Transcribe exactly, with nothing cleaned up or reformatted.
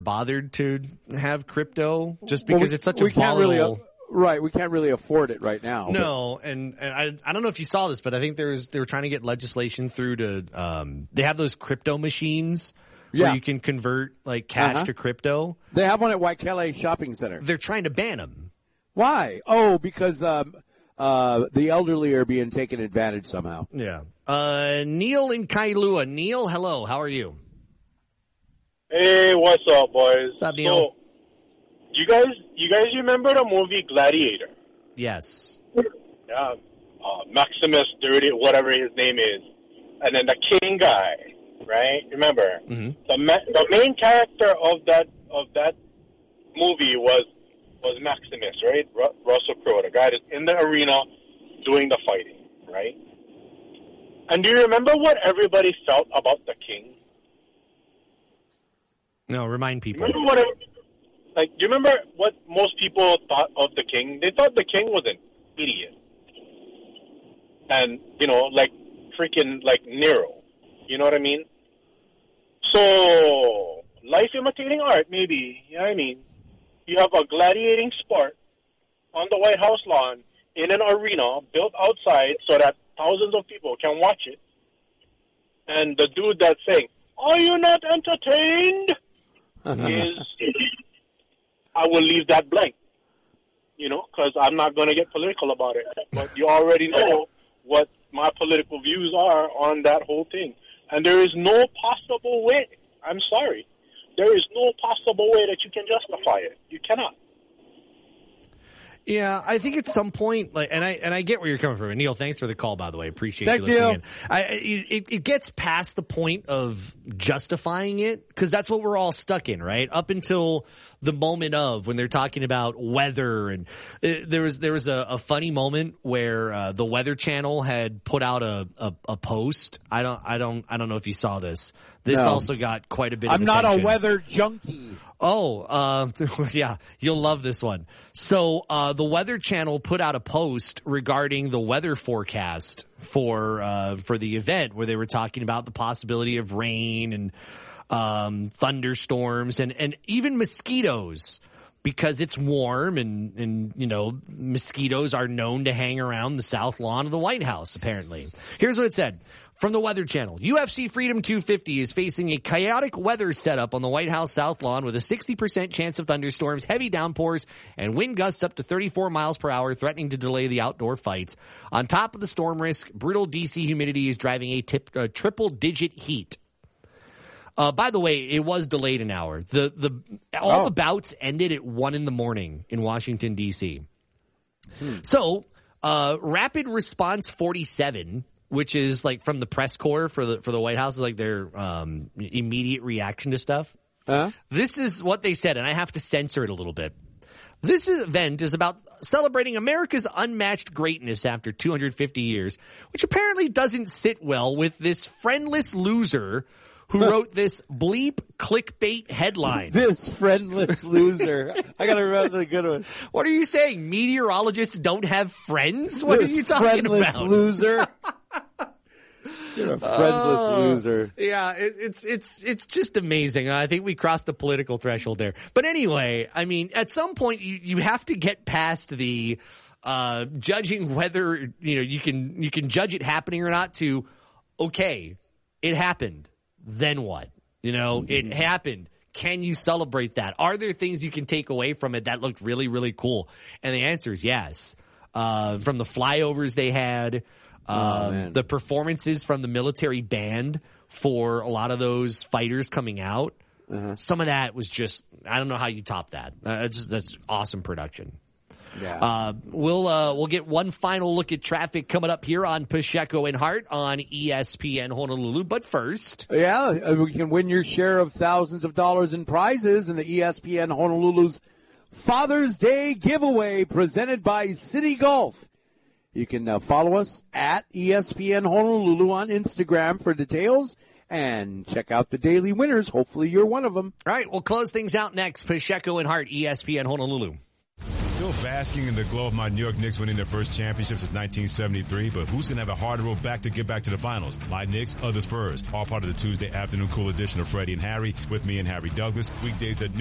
bothered to have crypto just because well, we, it's such a we can't really, volatile. Right, we can't really afford it right now. No, and, and I I don't know if you saw this, but I think there's they were trying to get legislation through to um they have those crypto machines yeah. where you can convert like cash uh-huh. to crypto. They have one at Waikele Shopping Center. They're trying to ban them. Why? Oh, because um uh the elderly are being taken advantage somehow. Yeah. Uh Neil in Kailua. Neil, hello. How are you? Hey, what's up, boys? What's up, Neil? So, you guys, you guys remember the movie Gladiator? Yes. Yeah. Uh, Maximus, dirty, whatever his name is, and then the King guy, right? Remember, mm-hmm. the ma- the main character of that of that movie was was Maximus, right? Ru- Russell Crowe, the guy that's in the arena doing the fighting, right? And do you remember what everybody felt about the King? No, remind people. Remember what? It, like, do you remember what most people thought of the King? They thought the King was an idiot, and you know, like freaking like Nero. You know what I mean? So, life imitating art, maybe. You know what I mean? You have a gladiating sport on the White House lawn in an arena built outside so that thousands of people can watch it. And the dude that's saying, "Are you not entertained?" is, I will leave that blank, you know, because I'm not going to get political about it. But you already know what my political views are on that whole thing. And there is no possible way, I'm sorry, there is no possible way that you can justify it. You cannot. Yeah, I think at some point, like, and I and I get where you're coming from. And Neil, thanks for the call, by the way. Appreciate Thank you listening you. in. I, it, it gets past the point of justifying it because that's what we're all stuck in, right? Up until the moment of when they're talking about weather, and uh, there was there was a, a funny moment where uh, the Weather Channel had put out a, a a post. I don't I don't I don't know if you saw this. This No. also got quite a bit. I'm of not attention. a weather junkie. Oh, uh, yeah, you'll love this one. So, uh, the Weather Channel put out a post regarding the weather forecast for, uh, for the event where they were talking about the possibility of rain and, um, thunderstorms and, and even mosquitoes because it's warm and, and, you know, mosquitoes are known to hang around the south lawn of the White House, apparently. Here's what it said. From the Weather Channel, U F C Freedom two fifty is facing a chaotic weather setup on the White House South Lawn with a sixty percent chance of thunderstorms, heavy downpours, and wind gusts up to thirty-four miles per hour, threatening to delay the outdoor fights. On top of the storm risk, brutal D C humidity is driving a, tip, a triple-digit heat. Uh, by the way, it was delayed an hour. The the all oh. the bouts ended at one in the morning in Washington D C. Hmm. So, uh, Rapid Response forty-seven. Which is like from the press corps for the for the White House, is like their um, immediate reaction to stuff. Huh? This is what they said, and I have to censor it a little bit. This event is about celebrating America's unmatched greatness after two hundred fifty years, which apparently doesn't sit well with this friendless loser who wrote this bleep clickbait headline. This friendless loser. I got to remember the good one. What are you saying? Meteorologists don't have friends? What this are you talking friendless about? loser. You're a friendless Oh, loser. Yeah, it, it's it's it's just amazing. I think we crossed the political threshold there. But anyway, I mean, at some point you you have to get past the uh judging whether, you know, you can you can judge it happening or not to, okay, it happened. Then what? You know, it happened. Can you celebrate that? Are there things you can take away from it that looked really, really cool? And the answer is yes. Uh, from the flyovers they had, uh, oh, the performances from the military band for a lot of those fighters coming out. Uh-huh. Some of that was just, I don't know how you top that. Uh, it's, that's awesome production. Yeah. Uh, we'll, uh, we'll get one final look at traffic coming up here on Pacheco and Hart on E S P N Honolulu. But first. Yeah, we can win your share of thousands of dollars in prizes in the E S P N Honolulu's Father's Day giveaway presented by City Golf. You can uh, follow us at E S P N Honolulu on Instagram for details and check out the daily winners. Hopefully you're one of them. All right, we'll close things out next. Pacheco and Hart, E S P N Honolulu. Still basking in the glow of my New York Knicks winning their first championship since nineteen seventy-three, but who's going to have a harder road back to get back to the finals? My Knicks or the Spurs? All part of the Tuesday afternoon cool edition of Freddie and Harry with me and Harry Douglas. Weekdays at noon.